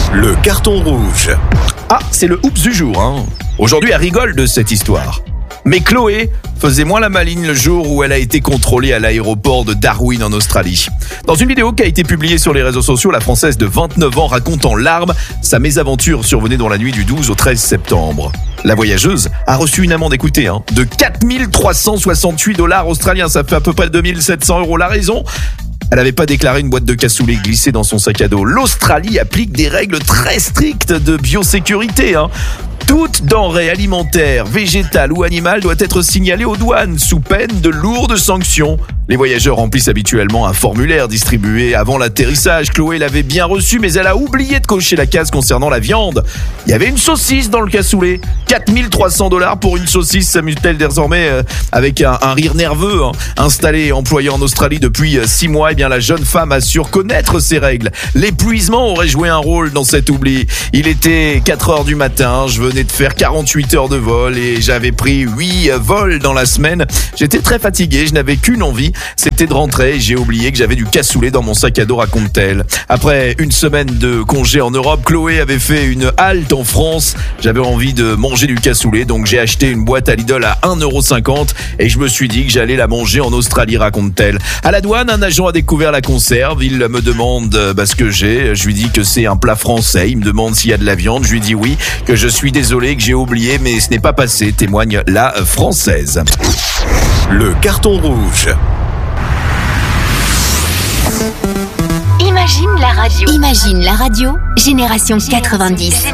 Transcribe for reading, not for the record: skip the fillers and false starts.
Le carton rouge. Ah, c'est le oups du jour, hein. Aujourd'hui, elle rigole de cette histoire. Mais Chloé faisait moins la maline le jour où elle a été contrôlée à l'aéroport de Darwin en Australie. Dans une vidéo qui a été publiée sur les réseaux sociaux, la Française de 29 ans raconte en larmes sa mésaventure survenue dans la nuit du 12 au 13 septembre. La voyageuse a reçu une amende, écoutez, de 4 368 $ australiens, ça fait à peu près 2 700 €. La raison ? Elle n'avait pas déclaré une boîte de cassoulet glissée dans son sac à dos. L'Australie applique des règles très strictes de biosécurité. Toute denrée alimentaire, végétale ou animale doit être signalée aux douanes sous peine de lourdes sanctions. Les voyageurs remplissent habituellement un formulaire distribué avant l'atterrissage. Chloé l'avait bien reçu, mais elle a oublié de cocher la case concernant la viande. Il y avait une saucisse dans le cassoulet. 4 300 $ pour une saucisse, s'amuse-t-elle désormais avec un rire nerveux. Installée et employée en Australie depuis 6 mois, la jeune femme assure connaître ses règles. L'épuisement aurait joué un rôle dans cet oubli. Il était 4 heures du matin, je venais de faire 48 heures de vol et j'avais pris 8 vols dans la semaine. J'étais très fatigué, je n'avais qu'une envie, c'était de rentrer. J'ai oublié que j'avais du cassoulet dans mon sac à dos, raconte-t-elle. Après une semaine de congé en Europe, Chloé avait fait une halte en France. J'avais envie de manger du cassoulet, donc j'ai acheté une boîte à Lidl à 1,50 € et je me suis dit que j'allais la manger en Australie, raconte-t-elle. À la douane, un agent a découvert la conserve. Il me demande ce que j'ai. Je lui dis que c'est un plat français. Il me demande s'il y a de la viande. Je lui dis oui, que je suis désolé, que j'ai oublié, mais ce n'est pas passé, témoigne la Française. Le carton rouge. Imagine la radio. Imagine la radio. Génération 90.